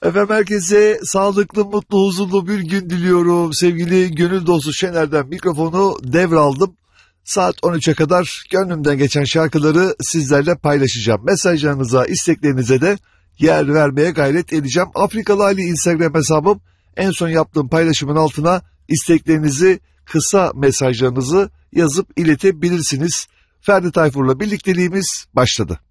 Efendim herkese sağlıklı, mutlu, huzurlu bir gün diliyorum. Sevgili gönül dostu Şener'den mikrofonu devraldım. Saat 13'e kadar gönlümden geçen şarkıları sizlerle paylaşacağım. Mesajlarınıza, isteklerinize de yer vermeye gayret edeceğim. Afrikalı Ali Instagram hesabım. En son yaptığım paylaşımın altına isteklerinizi, kısa mesajlarınızı yazıp iletebilirsiniz. Ferdi Tayfur'la birlikteliğimiz başladı.